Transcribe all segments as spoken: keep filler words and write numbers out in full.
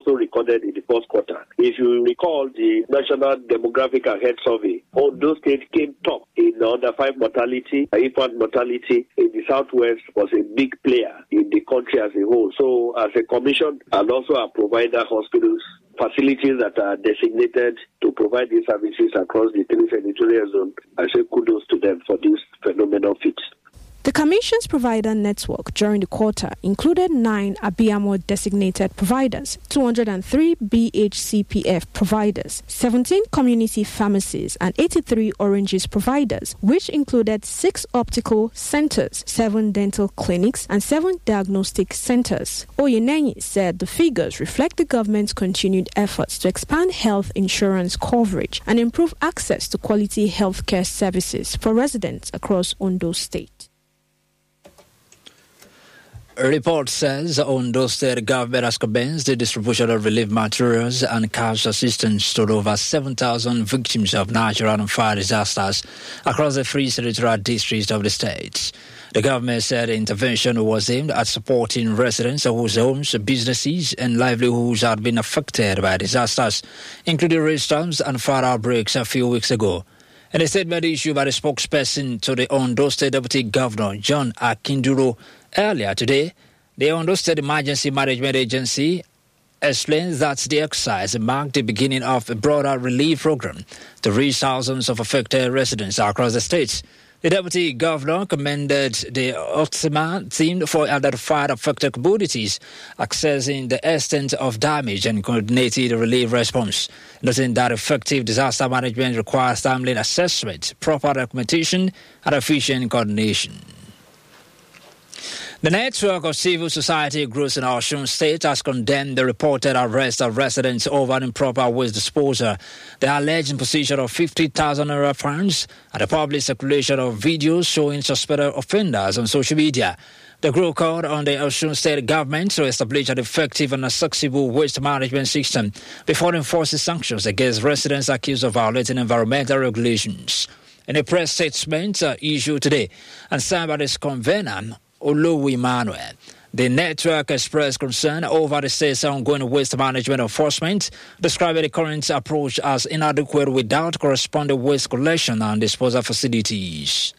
also recorded in the first quarter. If you recall the National Demographic and Health Survey, Ondo State came top in under five mortality, infant mortality in the Southwest was a big player in the country as a whole. So as a commission and also a provider hospitals, facilities that are designated to provide these services across the three senatorial zones, I say kudos to them for this phenomenal feat. The Commission's provider network during the quarter included nine Abiyamo designated providers, two hundred three B H C P F providers, seventeen community pharmacies, and eighty-three Oranges providers, which included six optical centers, seven dental clinics, and seven diagnostic centers. Oyenenyi said the figures reflect the government's continued efforts to expand health insurance coverage and improve access to quality healthcare services for residents across Ondo State. A report says the Ondo State government has commenced the distribution of relief materials and cash assistance to over seven thousand victims of natural and fire disasters across the three senatorial districts of the state. The government said the intervention was aimed at supporting residents whose homes, businesses, and livelihoods had been affected by disasters, including rainstorms and fire outbreaks a few weeks ago. In a statement issued by the spokesperson to the Ondo State Deputy Governor, John Akinduro, earlier today, the Ondo State Emergency Management Agency explains that the exercise marked the beginning of a broader relief program to reach thousands of affected residents across the state. The Deputy Governor commended the OTSEMA team for identifying affected communities, assessing the extent of damage and coordinating the relief response, noting that effective disaster management requires timely assessment, proper documentation, and efficient coordination. The network of civil society groups in Osun State has condemned the reported arrest of residents over improper waste disposal, the alleged imposition of fifty thousand naira fines, and the public circulation of videos showing suspected offenders on social media. The group called on the Osun State government to establish an effective and accessible waste management system before enforcing sanctions against residents accused of violating environmental regulations. In a press statement uh, issued today and signed by its convener, Olowu Emmanuel, the network expressed concern over the state's ongoing waste management enforcement, describing the current approach as inadequate without corresponding waste collection and disposal facilities.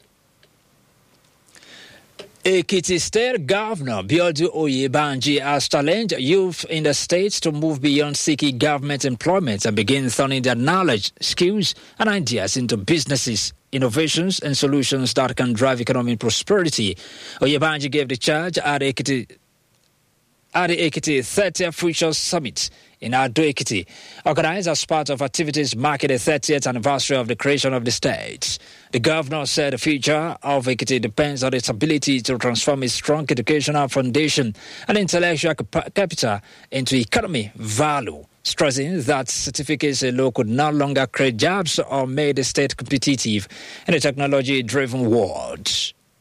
Ekiti State Governor Biodun Oyebanji has challenged youth in the state to move beyond seeking government employment and begin turning their knowledge, skills, and ideas into businesses, innovations, and solutions that can drive economic prosperity. Oyebanji gave the charge at Ekiti at the Ekiti thirtieth Future Summit in Ado Ekiti, organized as part of activities marking the thirtieth anniversary of the creation of the state. The governor said the future of Ekiti depends on its ability to transform its strong educational foundation and intellectual cap- capital into economic value, stressing that certificates alone could no longer create jobs or make the state competitive in a technology-driven world.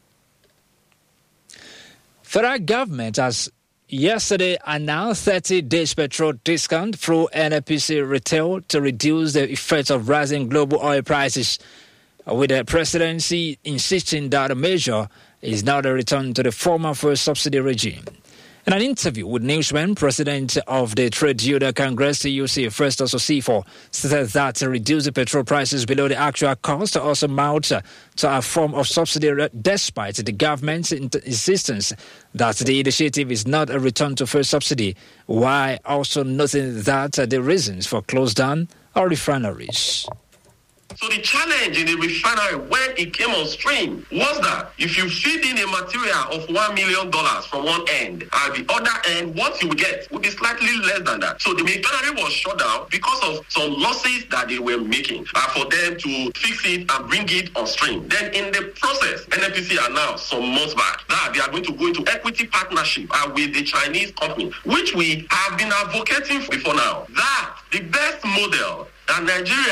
Federal government has yesterday announced thirty days petrol discount through N N P C retail to reduce the effects of rising global oil prices, with the presidency insisting that the measure is now the return to the former fuel subsidy regime. In an interview with Newsman, President of the Trade Union Congress, T U C, Festus Osifo, said that to reduce the petrol prices below the actual cost also amount to a form of subsidy despite the government's insistence that the initiative is not a return to fuel subsidy, while also noting that the reasons for close down are refineries. So the challenge in the refinery when it came on stream was that if you feed in a material of one million dollars from one end, at the other end, what you will get will be slightly less than that. So the refinery was shut down because of some losses that they were making uh, for them to fix it and bring it on stream. Then in the process, N N P C announced some months back that they are going to go into equity partnership uh, with the Chinese company, which we have been advocating for before now. That the best model that Nigeria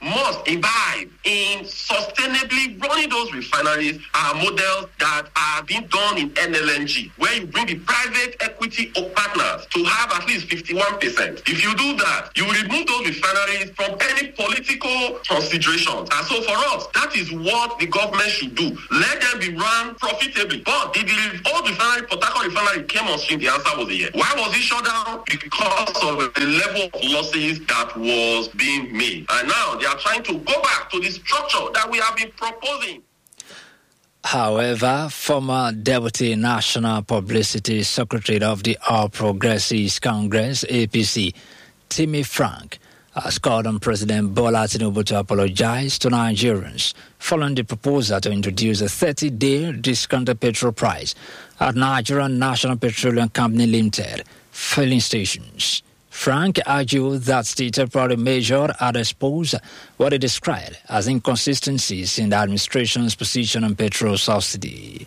must imbibe in sustainably running those refineries are models that are being done in N L N G, where you bring the private equity partners to have at least fifty-one percent. If you do that, you will remove those refineries from any political considerations. And so for us, that is what the government should do. Let them be run profitably. But if the old refinery, Port Harcourt refinery came on stream, the answer was a yes. Why was it shut down? Because of the level of losses that was being made. And now they are trying to go back to the structure that we have been proposing. However, former Deputy National Publicity Secretary of the All Progressives Congress, A P C, Timmy Frank, has called on President Bola Tinubu to apologize to Nigerians following the proposal to introduce a thirty-day discounted petrol price at Nigerian National Petroleum Company Limited filling stations. Frank argued that the temporary measure had exposed what he described as inconsistencies in the administration's position on petrol subsidy.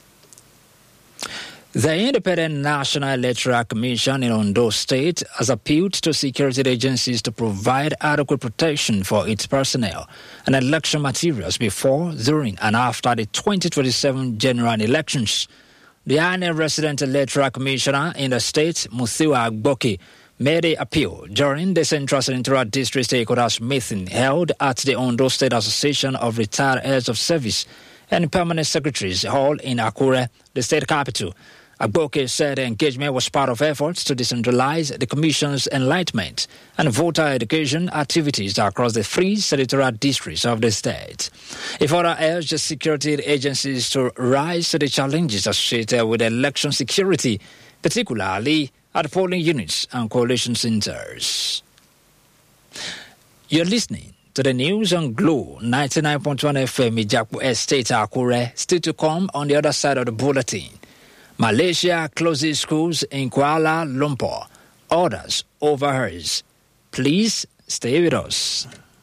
The Independent National Electoral Commission in Ondo State has appealed to security agencies to provide adequate protection for its personnel and election materials before, during, and after the twenty twenty-seven general elections. The I N E Resident Electoral Commissioner in the state, Musiwa Agboke, made an appeal during the Central Senatorial District Stakeholders meeting held at the Ondo State Association of Retired Heads of Service and Permanent Secretaries Hall in Akure, the state capital. Agboke said the engagement was part of efforts to decentralize the Commission's enlightenment and voter education activities across the three senatorial districts of the state. He further urged the security agencies to rise to the challenges associated with election security, particularly at polling units and coalition centers. You're listening to the news on Glow ninety-nine point one F M Ijapu Estate Akure. Still to come on the other side of the bulletin. Malaysia closes schools in Kuala Lumpur. Orders over hers. Please stay with us.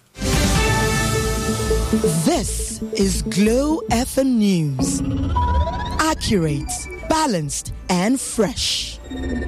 This is Glow F M News. Accurate, balanced, and fresh.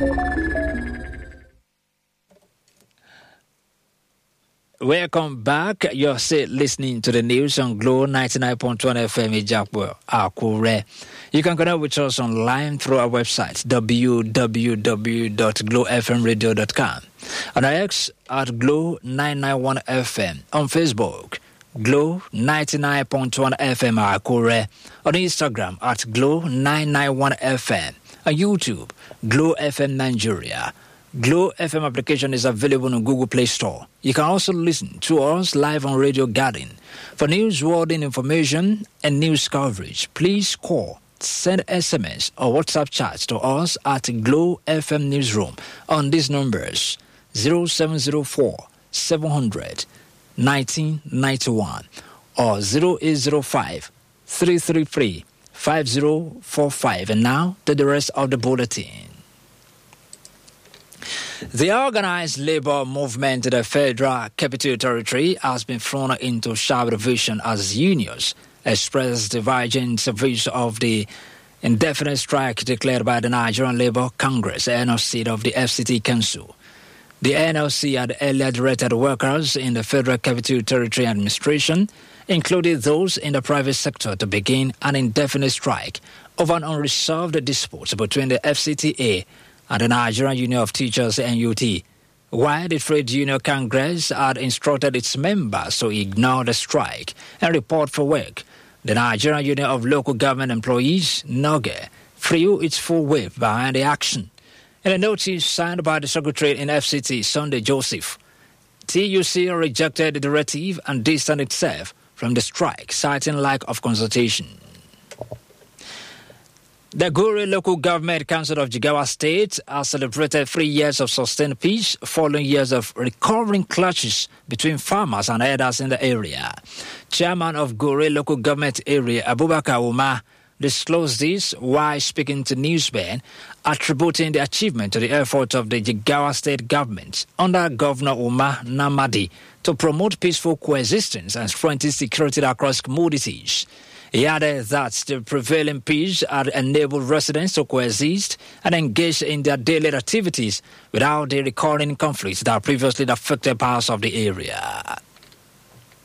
Welcome back. You're still listening to the news on Glow ninety-nine point one F M Ijapu Akure. You can connect with us online through our website, w w w dot glow f m radio dot com. On our X at Glow nine nine one F M. On Facebook, Glow ninety-nine point one F M Akure. On Instagram at Glow nine nine one F M. On YouTube, Glow F M Nigeria. Glow F M application is available on Google Play Store. You can also listen to us live on Radio Garden. For newsworthy information and news coverage, please call, send S M S or WhatsApp chats to us at Glow F M Newsroom on these numbers zero seven zero four, seven hundred, nineteen ninety-one or zero eight zero five, three three three, five zero four five. And now to the rest of the bulletin. The organized labor movement in the Federal Capital Territory has been thrown into sharp division as unions express divergent views of the indefinite strike declared by the Nigerian Labour Congress, N L C, of the F C T Council. The N L C had earlier directed workers in the Federal Capital Territory Administration, including those in the private sector, to begin an indefinite strike over an unresolved dispute between the F C T A and the Nigerian Union of Teachers, N U T, while the Trade Union Congress had instructed its members to ignore the strike and report for work. The Nigerian Union of Local Government Employees, NOGE, threw its full weight behind the action. In a notice signed by the Secretary in F C T, Sunday Joseph, T U C rejected the directive and distanced itself from the strike, citing lack of consultation. The Gure Local Government Council of Jigawa State has celebrated three years of sustained peace following years of recurring clashes between farmers and herders in the area. Chairman of Gure Local Government Area, Abubakar Umar, disclosed this while speaking to Newsben, attributing the achievement to the effort of the Jigawa State government under Governor Umar Namadi to promote peaceful coexistence and strengthen security across communities. He added that the prevailing peace had enabled residents to coexist and engage in their daily activities without the recurring conflicts that previously affected parts of the area.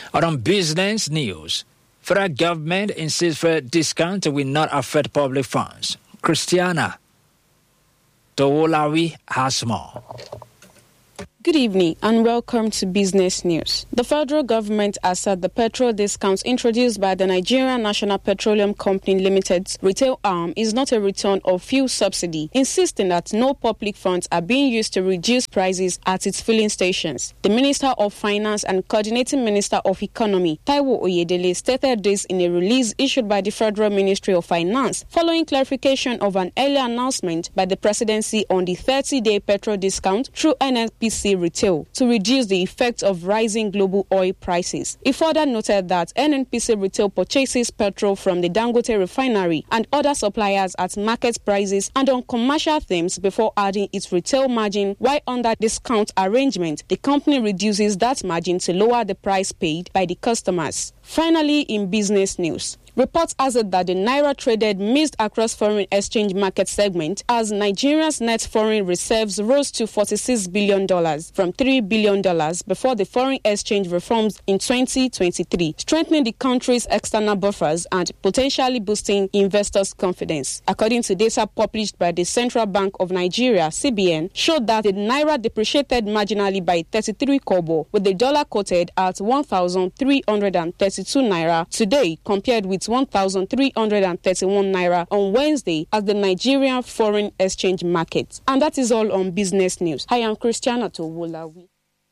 On business news, federal government insists for discount will not affect public funds. Christiana Towolawi has more. Good evening and welcome to Business News. The federal government has said the petrol discounts introduced by the Nigerian National Petroleum Company Limited's retail arm is not a return of fuel subsidy, insisting that no public funds are being used to reduce prices at its filling stations. The Minister of Finance and Coordinating Minister of Economy, Taiwo Oyedele, stated this in a release issued by the Federal Ministry of Finance following clarification of an earlier announcement by the presidency on the thirty-day petrol discount through N N P C Retail to reduce the effect of rising global oil prices. He further noted that N N P C Retail purchases petrol from the Dangote refinery and other suppliers at market prices and on commercial themes before adding its retail margin, while under discount arrangement, the company reduces that margin to lower the price paid by the customers. Finally, in business news, reports hazard that the Naira traded missed across foreign exchange market segment as Nigeria's net foreign reserves rose to forty-six billion dollars from three billion dollars before the foreign exchange reforms in twenty twenty-three, strengthening the country's external buffers and potentially boosting investors' confidence. According to data published by the Central Bank of Nigeria, C B N, showed that the Naira depreciated marginally by thirty-three kobo, with the dollar quoted at one thousand three hundred thirty-two naira today compared with one thousand three hundred thirty-one naira on Wednesday at the Nigerian foreign exchange market. And that is all on business news. I am Christiana Towolawi.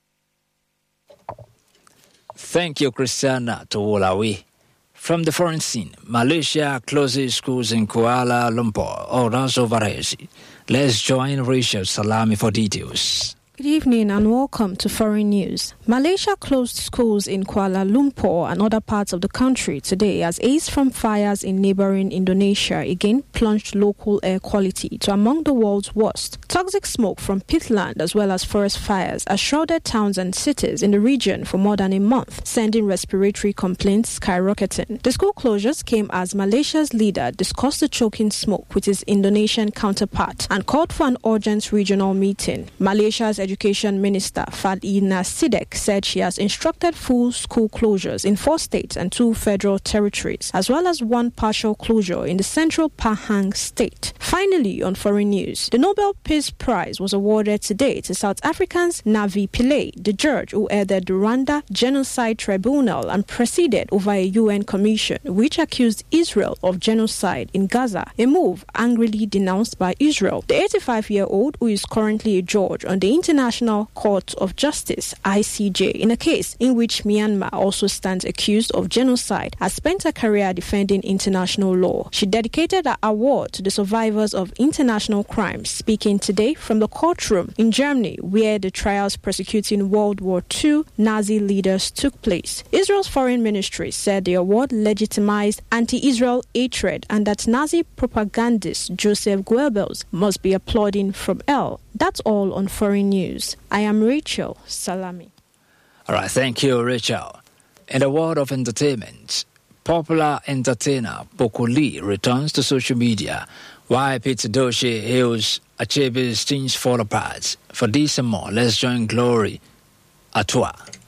Thank you, Christiana Towolawi. From the foreign scene, Malaysia closes schools in Kuala Lumpur, orders over Varese. Let's join Rachel Salami for details. Good evening and welcome to Foreign News. Malaysia closed schools in Kuala Lumpur and other parts of the country today as haze from fires in neighboring Indonesia again plunged local air quality to among the world's worst. Toxic smoke from peatland as well as forest fires has shrouded towns and cities in the region for more than a month, sending respiratory complaints skyrocketing. The school closures came as Malaysia's leader discussed the choking smoke with his Indonesian counterpart and called for an urgent regional meeting. Malaysia's Education Minister Fadlina Sidek said she has instructed full school closures in four states and two federal territories, as well as one partial closure in the central Pahang state. Finally, on foreign news, the Nobel Peace Prize was awarded today to South African's Navi Pillay, the judge who headed the Rwanda Genocide Tribunal and presided over a U N commission which accused Israel of genocide in Gaza, a move angrily denounced by Israel. The eighty-five-year-old, who is currently a judge on the International International Court of Justice, I C J, in a case in which Myanmar also stands accused of genocide, has spent her career defending international law. She dedicated her award to the survivors of international crimes, speaking today from the courtroom in Germany, where the trials prosecuting World War Two Nazi leaders took place. Israel's foreign ministry said the award legitimized anti-Israel hatred and that Nazi propagandist Joseph Goebbels must be applauding from hell. That's all on Foreign News. I am Rachel Salami. All right, thank you, Rachel. In the world of entertainment, popular entertainer Bokoli returns to social media, while Peter Doshi hails Achebe's Things Fall Apart. For this and more, let's join Glory Atua.